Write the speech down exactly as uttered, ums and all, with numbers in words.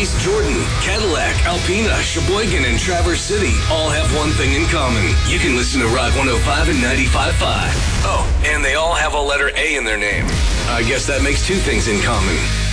East Jordan, Cadillac, Alpena, Sheboygan, and Traverse City all have one thing in common. You can listen to Rock one oh five and ninety-five point five. Oh, and they all have a letter A in their name. I guess that makes two things in common.